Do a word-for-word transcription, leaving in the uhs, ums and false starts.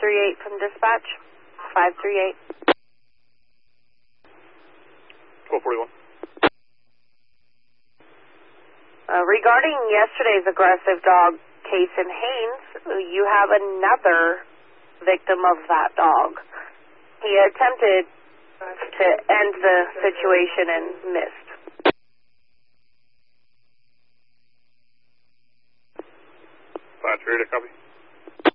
three eight from dispatch. five three eight. twelve forty-one. Uh, regarding yesterday's aggressive dog case in Haines, you have another victim of that dog. He attempted to end the situation and missed. five three eight, copy.